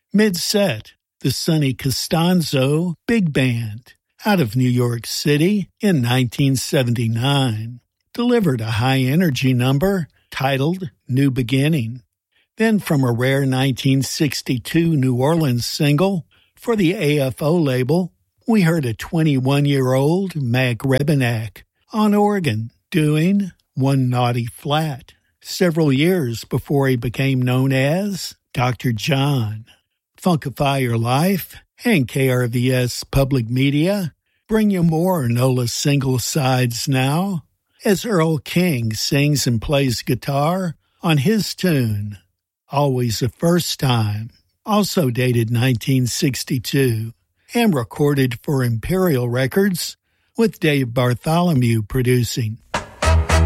Mid-set, the Sonny Costanzo Big Band, out of New York City in 1979, delivered a high-energy number titled New Beginning. Then from a rare 1962 New Orleans single for the AFO label, we heard a 21-year-old Mac Rebennack on organ doing One Naughty Flat, several years before he became known as Dr. John. Funkify Your Life and KRVS Public Media bring you more NOLA single sides now, as Earl King sings and plays guitar on his tune, Always the First Time, also dated 1962, and recorded for Imperial Records with Dave Bartholomew producing.